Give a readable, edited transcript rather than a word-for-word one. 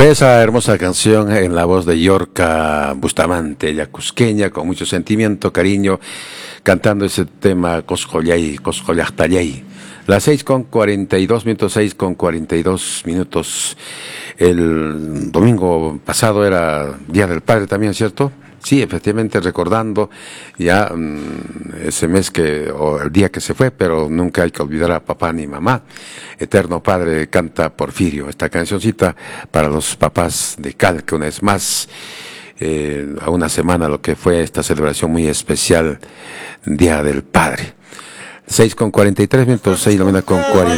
Fue esa hermosa canción en la voz de Yorka Bustamante, ella cusqueña, con mucho sentimiento, cariño, cantando ese tema Coscollay, Coscollactallay. Las 6:42 minutos, 6:42 minutos. El domingo pasado era Día del Padre también, ¿cierto? Sí, efectivamente, recordando ya ese mes o el día que se fue, pero nunca hay que olvidar a papá ni mamá. Eterno Padre, canta Porfirio, esta cancioncita para los papás de Calca, una vez más, a una semana lo que fue esta celebración muy especial, Día del Padre. 6:43 minutos, 6:40.